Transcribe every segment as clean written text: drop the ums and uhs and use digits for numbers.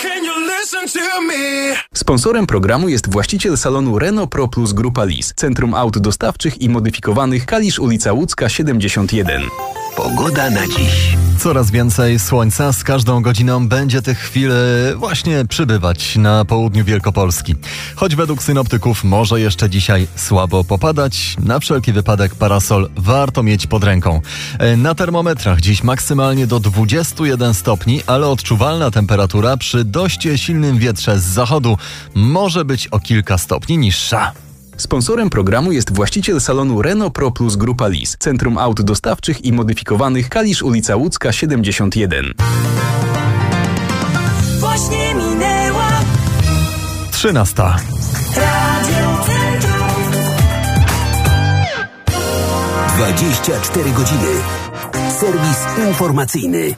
Sponsorem programu jest właściciel salonu Renault Pro Plus Grupa Lis, Centrum Aut Dostawczych i Modyfikowanych, Kalisz, ulica Łódzka 71. Pogoda na dziś. Coraz więcej słońca, z każdą godziną będzie tych chwil właśnie przybywać na południu Wielkopolski. Choć według synoptyków może jeszcze dzisiaj słabo popadać, na wszelki wypadek parasol warto mieć pod ręką. Na termometrach dziś maksymalnie do 21 stopni, ale odczuwalna temperatura przy dość silnym wietrze z zachodu może być o kilka stopni niższa. Sponsorem programu jest właściciel salonu Renault Pro Plus Grupa Lis, Centrum Aut Dostawczych i Modyfikowanych, Kalisz, ulica Łódzka 71. Właśnie minęła 13. Radio Centrum. 24 godziny. Serwis informacyjny.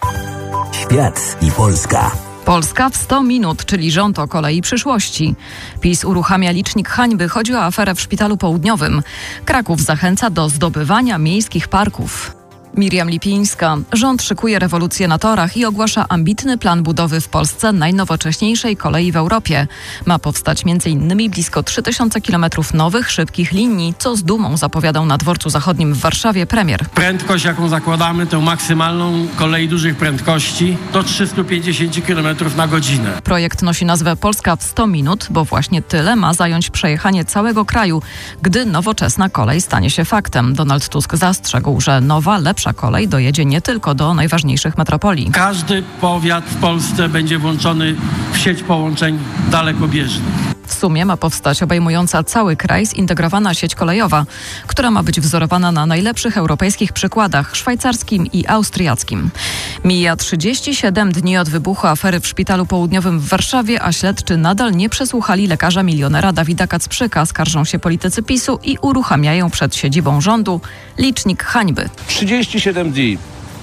Świat i Polska. Polska w 100 minut, czyli rząd o kolei przyszłości. PiS uruchamia licznik hańby. Chodzi o aferę w Szpitalu Południowym. Kraków zachęca do zdobywania miejskich parków. Miriam Lipińska. Rząd szykuje rewolucję na torach i ogłasza ambitny plan budowy w Polsce najnowocześniejszej kolei w Europie. Ma powstać m.in. blisko 3000 km nowych, szybkich linii, co z dumą zapowiadał na Dworcu Zachodnim w Warszawie premier. Prędkość, jaką zakładamy, tę maksymalną kolei dużych prędkości, do 350 km na godzinę. Projekt nosi nazwę Polska w 100 minut, bo właśnie tyle ma zająć przejechanie całego kraju, gdy nowoczesna kolej stanie się faktem. Donald Tusk zastrzegł, że nowa, lepsza kolej dojedzie nie tylko do najważniejszych metropolii. Każdy powiat w Polsce będzie włączony w sieć połączeń dalekobieżnych. W sumie ma powstać obejmująca cały kraj zintegrowana sieć kolejowa, która ma być wzorowana na najlepszych europejskich przykładach szwajcarskim i austriackim. Mija 37 dni od wybuchu afery w Szpitalu Południowym w Warszawie, a śledczy nadal nie przesłuchali lekarza milionera Dawida Kacprzyka. Skarżą się politycy PiS-u i uruchamiają przed siedzibą rządu licznik hańby. 37 dni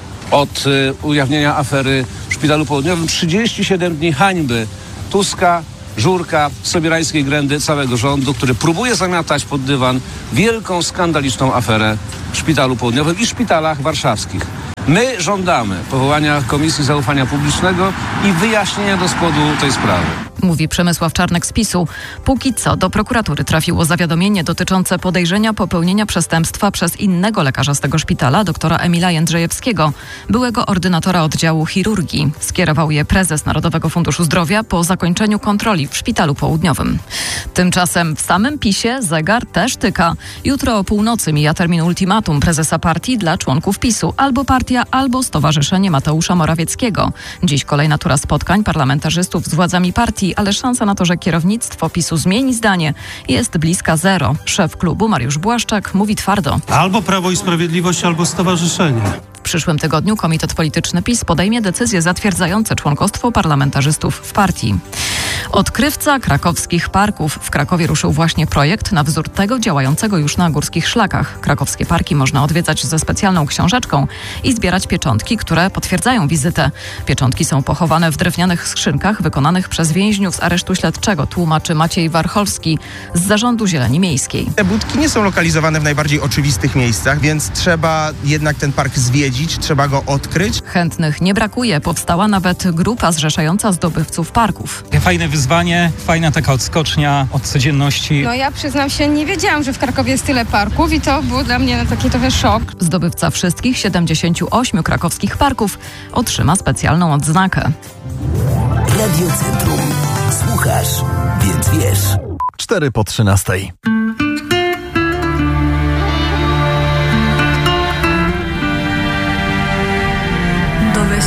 od ujawnienia afery w Szpitalu Południowym, 37 dni hańby Tuska, Żurka, sobierańskiej grędy całego rządu, który próbuje zamiatać pod dywan wielką, skandaliczną aferę w Szpitalu Południowym i szpitalach warszawskich. My żądamy powołania Komisji Zaufania Publicznego i wyjaśnienia do spodu tej sprawy. Mówi Przemysław Czarnek z PiS-u. Póki co do prokuratury trafiło zawiadomienie dotyczące podejrzenia popełnienia przestępstwa przez innego lekarza z tego szpitala, doktora Emila Jędrzejewskiego, byłego ordynatora oddziału chirurgii. Skierował je prezes Narodowego Funduszu Zdrowia po zakończeniu kontroli w Szpitalu Południowym. Tymczasem w samym PiS-ie zegar też tyka. Jutro o północy mija termin ultimatum prezesa partii dla członków PiS-u. Albo partia, albo Stowarzyszenie Mateusza Morawieckiego. Dziś kolejna tura spotkań parlamentarzystów z władzami partii, ale szansa na to, że kierownictwo PiS-u zmieni zdanie, jest bliska zero. Szef klubu Mariusz Błaszczak mówi twardo. Albo Prawo i Sprawiedliwość, albo Stowarzyszenie. W przyszłym tygodniu Komitet Polityczny PiS podejmie decyzje zatwierdzające członkostwo parlamentarzystów w partii. Odkrywca krakowskich parków. W Krakowie ruszył właśnie projekt na wzór tego działającego już na górskich szlakach. Krakowskie parki można odwiedzać ze specjalną książeczką i zbierać pieczątki, które potwierdzają wizytę. Pieczątki są pochowane w drewnianych skrzynkach wykonanych przez więźniów z aresztu śledczego, tłumaczy Maciej Warcholski z Zarządu Zieleni Miejskiej. Te budki nie są lokalizowane w najbardziej oczywistych miejscach, więc trzeba jednak ten park zwiedzić, trzeba go odkryć. Chętnych nie brakuje. Powstała nawet grupa zrzeszająca zdobywców parków. Fajne wyzwanie, fajna taka odskocznia od codzienności. No ja przyznam się, nie wiedziałam, że w Krakowie jest tyle parków i to był dla mnie taki trochę szok. Zdobywca wszystkich 78 krakowskich parków otrzyma specjalną odznakę. Radio Centrum. Słuchasz, więc wiesz. 4 po 13.